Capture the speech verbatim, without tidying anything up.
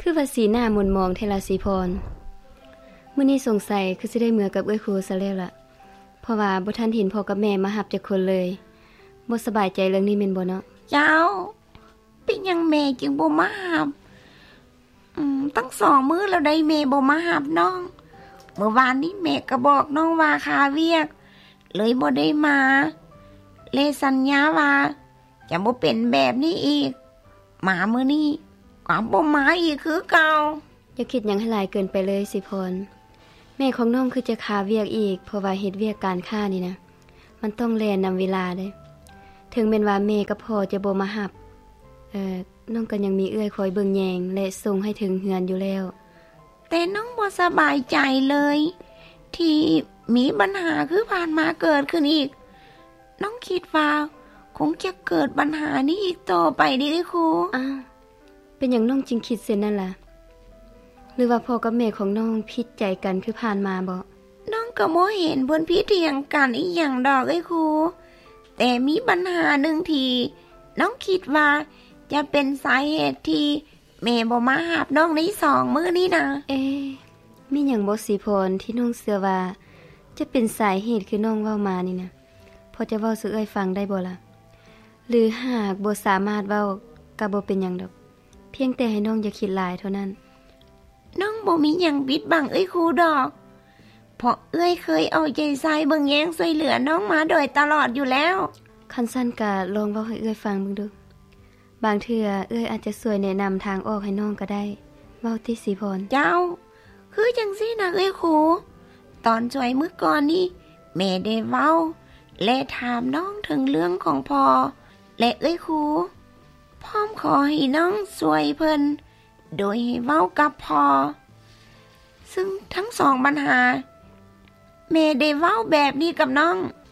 คือว่าสีหน้าหม่นหมองเทลาสีพรมื้อนี้สงสัยคือสิได้เมื่อกับเอ้ยครูซะแล้วล่ะเพราะว่าบ่ทันเห็นพ่อกับแม่มารับจักคนเลยบ่สบายใจเรื่องนี้แม่นบ่เนาะเจ้าเป็นหยังแม่จึงบ่มารับอืมตั้งสองมื้อแล้วได้แม่บ่มารับน้องเมื่อวานนี้แม่ก็บอกน้องว่าคาเวียกเลยบ่ได้มาเลยสัญญาว่าจะบ่เป็นแบบนี้อีกมามื้อนี้ก็บ่มาอีกคือเก่าอย่าคิดหยังให้หลายเกินไปเลยสิพรแม่ของน้องคือจะคาเวียกอีกเพราะว่าเฮ็ดเวียกการค้านี่นะมันต้องแล่นนำเวลาเด้ถึงแม้นว่าแม่กับพ่อจะบ่มารับเอ่อน้องก็ยังมีเอื้อยคอยเบิ่งแยงและส่งให้ถึงเฮือนอยู่แล้วแต่น้องบ่สบายใจเลยที่มีปัญหาคือผ่านมาเกิดขึ้นอีกน้องคิดว่าคงจะเกิดปัญหานี้อีกต่อไปดิครูอ้าวเป็นอย่างน้องจริงคิดเช่นนั้นล่ะหรือว่าพ่อกับแม่ของน้องผิดใจกันคือผ่านมาบ่น้องก็บ่เห็นเพิ่นผิดเถียงกันอีหยังดอกไอ้ครูแต่มีปัญหาหนึ่งที่น้องคิดว่าจะเป็นสาเหตุที่แม่บ่มารับน้องในสองมื้อนี้นะเอ๊ะมีหยังบ่สิพรที่น้องเชื่อว่าจะเป็นสาเหตุคือน้องเว้ามานี่นะพอจะเว้าสู่เอ้ยฟังได้บ่ล่ะหรือหากบ่สามารถเว้าก็บ่เป็นหยังดอกเพียงแต่ให้น้องอย่าคิดหลายเท่านั้นน้องบ่มีหยังปิดบังเอ้ยครูดอกเพราะเอ้ยเคยเอาใจใส่เบิ่งแยงช่วยเหลือน้องมาโดยตลอดอยู่แล้วคันซั่นก็ลองเว้าให้เอ้ยฟังเบิ่งดูบางเทื่อเอ้ยอาจจะช่วยแนะนำทางออกให้น้องก็ได้เว้าติสิพรเจ้าคือจังซี่นะเอ้ยครูตอนช่วยมื้อก่อนนี้แม่ได้เว้าและถามน้องถึงเรื่องของพ่อและเอ้ยครูพร้อมขอให้น้องช่วยเพิ่นโดยให้เว้ากับพ่อซึ่งทั้งสองปัญหาแม่ได้เว้าแบบนี้กับน้อง